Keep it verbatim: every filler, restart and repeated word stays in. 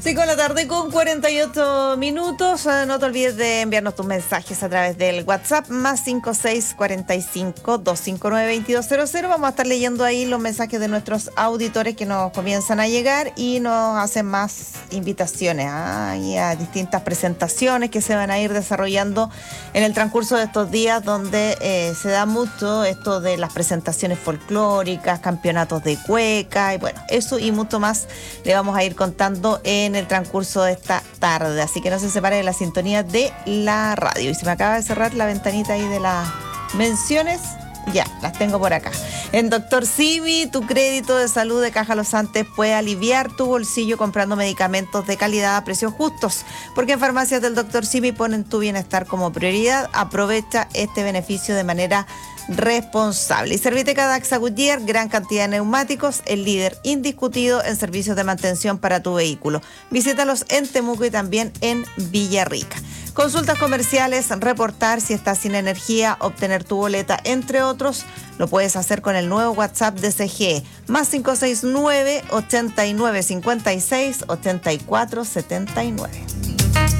Cinco de la tarde con cuarenta y ocho minutos. No te olvides de enviarnos tus mensajes a través del WhatsApp más cinco seis cuatro cinco, dos cinco nueve, dos dos cero cero. Vamos a estar leyendo ahí los mensajes de nuestros auditores que nos comienzan a llegar y nos hacen más invitaciones ¿ah? y a distintas presentaciones que se van a ir desarrollando en el transcurso de estos días, donde eh, se da mucho esto de las presentaciones folclóricas, campeonatos de cueca y bueno, eso y mucho más le vamos a ir contando en en el transcurso de esta tarde, así que no se separe de la sintonía de la radio. Y se me acaba de cerrar la ventanita ahí de las menciones, ya, las tengo por acá. En Doctor Simi, tu crédito de salud de Caja Los Andes puede aliviar tu bolsillo comprando medicamentos de calidad a precios justos, porque en farmacias del Doctor Simi ponen tu bienestar como prioridad. Aprovecha este beneficio de manera responsable. Y Serviteca Daxa Goodyear, gran cantidad de neumáticos, el líder indiscutido en servicios de mantención para tu vehículo. Visítalos en Temuco y también en Villarrica. Consultas comerciales, reportar si estás sin energía, obtener tu boleta, entre otros, lo puedes hacer con el nuevo WhatsApp de C G E, más cinco seis nueve, ochenta y nueve cincuenta y seis, ochenta y cuatro setenta y nueve.